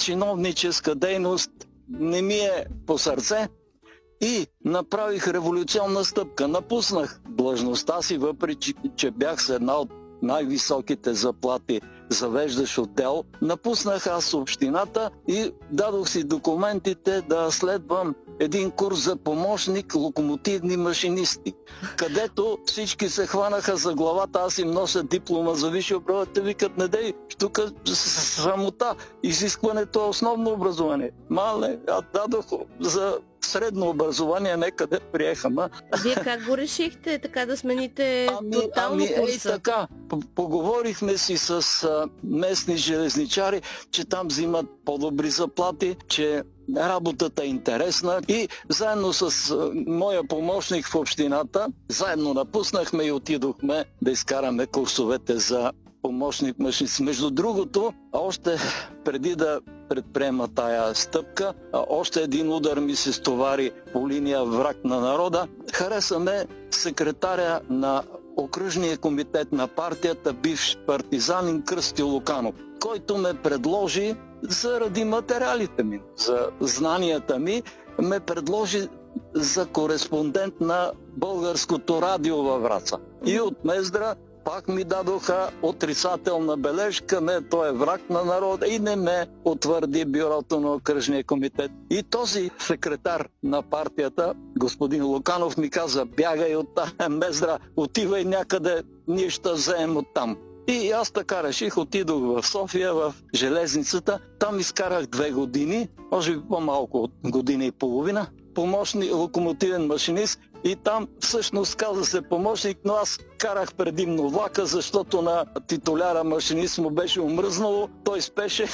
чиновническа дейност не ми е по сърце и направих революционна стъпка. Напуснах длъжността си, въпреки че бях с една от най-високите заплати завеждащ отдел. Напуснах аз общината и дадох си документите да следвам един курс за помощник локомотивни машинисти, където всички се хванаха за главата, аз им нося диплома за висше образование. Те викат: не дей, тук срамота, изискването е основно образование. Мале, аз дадох за средно образование, некъде приехама. Вие как го решихте, така да смените тотално курса? Така, поговорихме си с местни железничари, че там взимат по-добри заплати, че работата е интересна и заедно с моя помощник в общината, заедно напуснахме и отидохме да изкараме курсовете за помощник машинист. Между другото, още преди да предприема тая стъпка, още един удар ми се стовари по линия враг на народа. Харесаме секретаря на окръжния комитет на партията, бивш партизанин Кръстю Луканов, който ме предложи заради материалите ми, за знанията ми, ме предложи за кореспондент на Българското радио във Враца. И от Мездра пак ми дадоха отрицателна бележка: не, той е враг на народа, и не ме утвърди бюрото на окръжния комитет. И този секретар на партията, господин Луканов, ми каза: бягай от тая Мездра, отивай някъде, ние ще вземем оттам. И аз така реших, отидох в София, в железницата. Там изкарах 2 години, може би по-малко от година и половина, помощник локомотивен машинист. И там всъщност каза се помощник, но аз карах предимно влака, защото на титуляра машинист му беше омръзнало. Той спеше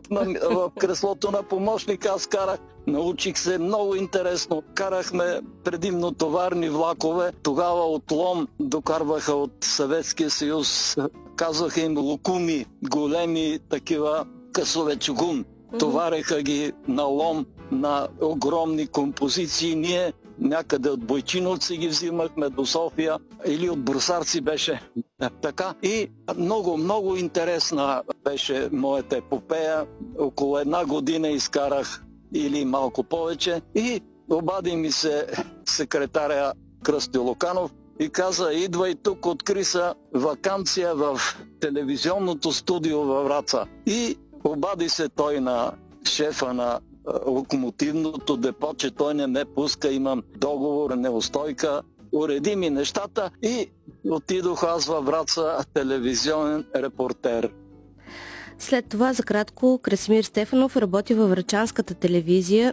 в креслото на помощник, аз карах. Научих се много интересно. Карахме предимно товарни влакове. Тогава от Лом докарваха от Съветския съюз, казваха им локуми, големи такива късове чугун. Товареха ги на Лом, на огромни композиции. Ние някъде от Бойчиновци ги взимахме до София или от Брусарци беше така. И много, много интересна беше моята епопея. Около 1 година изкарах или малко повече и обади ми се секретаря Кръстю Луканов и каза: идвай тук, откри се ваканция в телевизионното студио във Враца. И обади се той на шефа на локомотивното депо, че той не ме пуска, имам договор, неустойка. Уреди ми нещата и отидох аз във Враца телевизионен репортер. След това за кратко Красимир Стефанов работи във врачанската телевизия